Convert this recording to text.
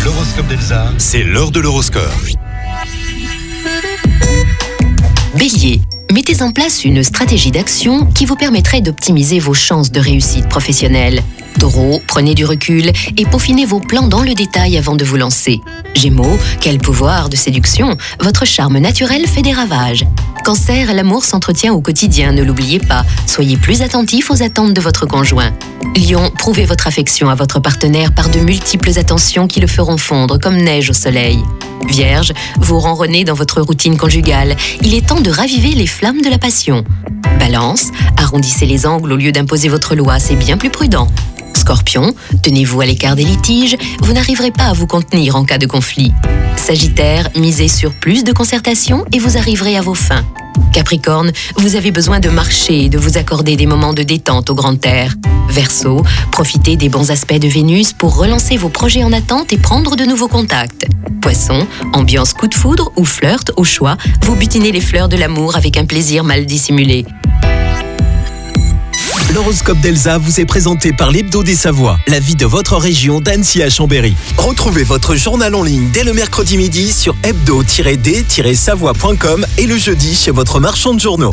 L'horoscope d'Elsa, C'est l'heure de l'horoscope. Bélier, mettez en place une stratégie d'action qui vous permettrait d'optimiser vos chances de réussite professionnelle. Taureau, prenez du recul et peaufinez vos plans dans le détail avant de vous lancer. Gémeaux, quel pouvoir de séduction! Votre charme naturel fait des ravages. Cancer, l'amour s'entretient au quotidien, ne l'oubliez pas. Soyez plus attentif aux attentes de votre conjoint. Lion, prouvez votre affection à votre partenaire par de multiples attentions qui le feront fondre comme neige au soleil. Vierge, vous ronronnez dans votre routine conjugale. Il est temps de raviver les flammes de la passion. Balance, arrondissez les angles au lieu d'imposer votre loi, c'est bien plus prudent. Scorpion, tenez-vous à l'écart des litiges, vous n'arriverez pas à vous contenir en cas de conflit. Sagittaire, misez sur plus de concertation et vous arriverez à vos fins. Capricorne, vous avez besoin de marcher et de vous accorder des moments de détente au grand air. Verseau, profitez des bons aspects de Vénus pour relancer vos projets en attente et prendre de nouveaux contacts. Poisson, ambiance coup de foudre ou flirt au choix, vous butinez les fleurs de l'amour avec un plaisir mal dissimulé. L'horoscope d'Elsa vous est présenté par l'Hebdo des Savoies, la vie de votre région d'Annecy à Chambéry. Retrouvez votre journal en ligne dès le mercredi midi sur hebdo-d-savoie.com et le jeudi chez votre marchand de journaux.